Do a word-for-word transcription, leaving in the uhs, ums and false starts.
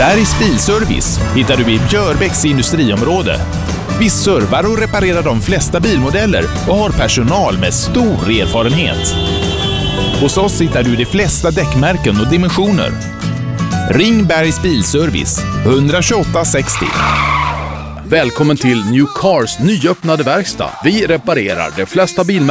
Bergs Bilservice hittar du i Björbäcks industriområde. Vi servar och reparerar de flesta bilmodeller och har personal med stor erfarenhet. Hos oss hittar du de flesta däckmärken och dimensioner. Ring Bergs Bilservice ett tjugoåtta sextio. Välkommen till New Cars nyöppnade verkstad. Vi reparerar de flesta bilmärken